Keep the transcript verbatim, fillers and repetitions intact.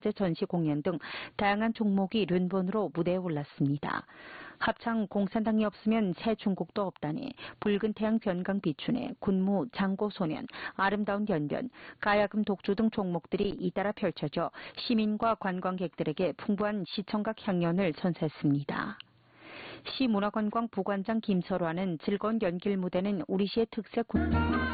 전시 공연 등 다양한 종목이 륜본으로 무대에 올랐습니다. 합창 공산당이 없으면 새 중국도 없다니, 붉은 태양 변강 비춘에, 군무, 장고소년, 아름다운 연변, 가야금 독주 등 종목들이 잇따라 펼쳐져 시민과 관광객들에게 풍부한 시청각 향연을 선사했습니다. 시문화관광 부관장 김설화는 즐거운 연길 무대는 우리 시의 특색